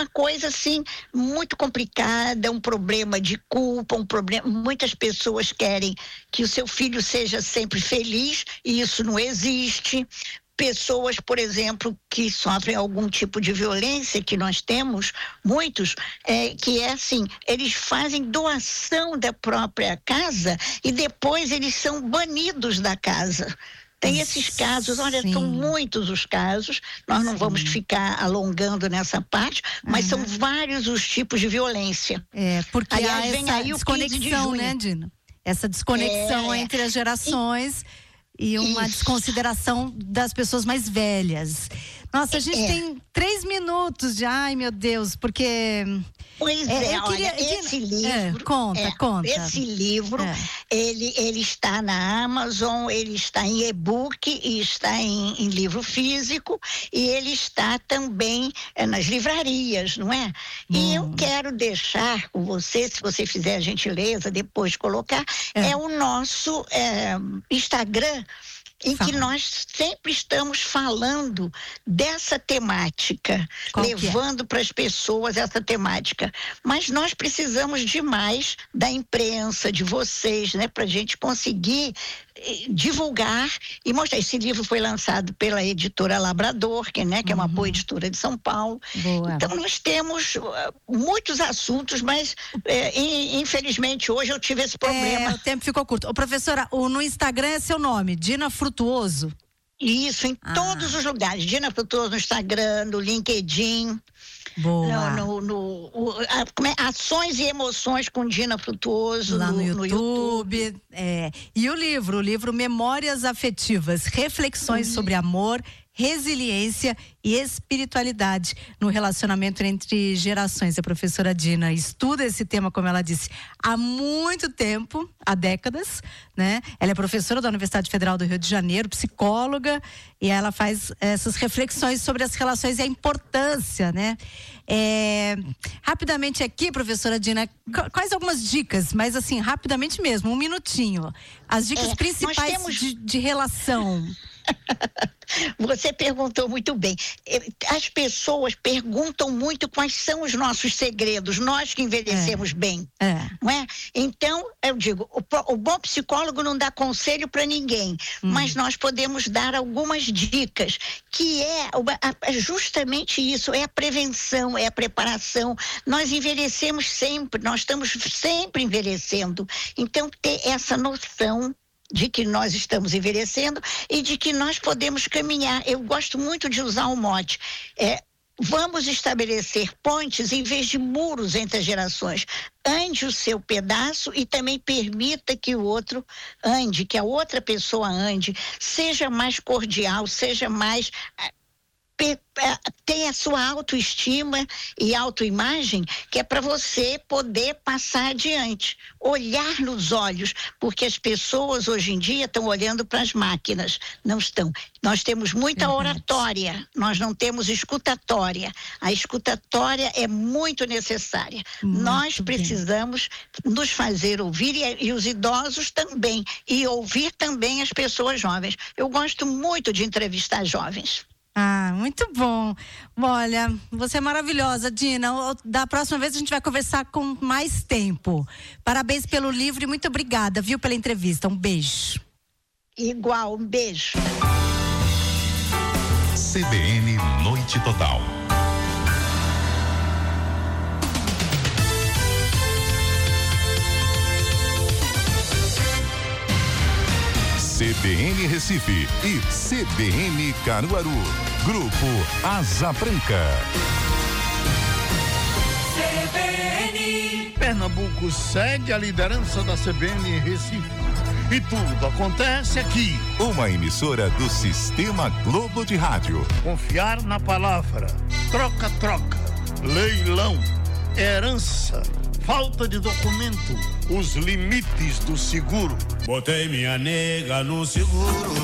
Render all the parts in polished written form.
uma coisa assim muito complicada, um problema de culpa, um problema. Muitas pessoas querem que o seu filho seja sempre feliz e isso não existe. Pessoas, por exemplo, que sofrem algum tipo de violência, que nós temos muitos, que é assim, eles fazem doação da própria casa e depois eles são banidos da casa. Tem esses casos, olha, são muitos os casos, nós não vamos ficar alongando nessa parte, mas são vários os tipos de violência. Porque aliás, há vem essa aí o 15 de desconexão, junho. né, Dina? Essa desconexão entre as gerações e uma desconsideração das pessoas mais velhas. Nossa, a gente tem 3 minutos já, ai meu Deus, porque... Pois olha, esse livro... Conta. Esse livro, ele está na Amazon, ele está em e-book e está em livro físico e ele está também nas livrarias, não é? E eu quero deixar com você, se você fizer a gentileza, depois colocar, o nosso Instagram, em que nós sempre estamos falando dessa temática, levando para as pessoas essa temática. Mas nós precisamos demais da imprensa, de vocês, né, para a gente conseguir divulgar e mostrar. Esse livro foi lançado pela editora Labrador, que é uma boa editora de São Paulo. Boa. Então nós temos muitos assuntos, mas infelizmente hoje eu tive esse problema. O tempo ficou curto. Professora, no Instagram é seu nome, Dina Frutuoso? Isso, em todos os lugares. Dina Frutuoso no Instagram, no LinkedIn. Boa. Ações e Emoções com Dina Frutuoso lá no YouTube. E o livro Memórias Afetivas, reflexões sobre amor, resiliência e espiritualidade no relacionamento entre gerações. A professora Dina estuda esse tema, como ela disse, há muito tempo, há décadas, né? Ela é professora da Universidade Federal do Rio de Janeiro, psicóloga, e ela faz essas reflexões sobre as relações e a importância, né? Rapidamente aqui, professora Dina, quais algumas dicas, mas assim, rapidamente mesmo, 1 minutinho. As dicas principais de relação. Você perguntou muito bem. As pessoas perguntam muito quais são os nossos segredos, nós que envelhecemos bem, não é? Então, eu digo, o bom psicólogo não dá conselho para ninguém, mas nós podemos dar algumas dicas, que é justamente isso, é a prevenção, é a preparação. Nós envelhecemos sempre, nós estamos sempre envelhecendo, então ter essa noção de que nós estamos envelhecendo e de que nós podemos caminhar. Eu gosto muito de usar um mote. Vamos estabelecer pontes em vez de muros entre as gerações. Ande o seu pedaço e também permita que o outro ande, que a outra pessoa ande. Seja mais cordial, seja mais... Tem a sua autoestima e autoimagem, que é para você poder passar adiante, olhar nos olhos, porque as pessoas hoje em dia estão olhando para as máquinas, não estão. Nós temos muita oratória, nós não temos escutatória. A escutatória é muito necessária. Nós precisamos nos fazer ouvir e os idosos também, e ouvir também as pessoas jovens. Eu gosto muito de entrevistar jovens. Muito bom. Olha, você é maravilhosa, Dina. Da próxima vez a gente vai conversar com mais tempo. Parabéns pelo livro e muito obrigada, viu, pela entrevista. Um beijo. Igual, um beijo. CBN Noite Total. CBN Recife e CBN Caruaru. Grupo Asa Branca. CBN. Pernambuco segue a liderança da CBN Recife. E tudo acontece aqui. Uma emissora do Sistema Globo de Rádio. Confiar na palavra. Troca-troca. Leilão. Herança. Falta de documento, os limites do seguro. Botei minha nega no seguro.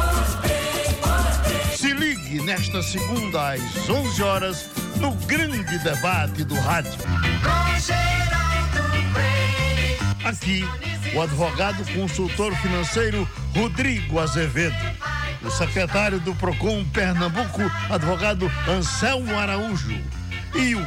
Se ligue nesta segunda às 11 horas no grande debate do rádio. Aqui, o advogado consultor financeiro Rodrigo Azevedo. O secretário do Procon Pernambuco, advogado Anselmo Araújo. E o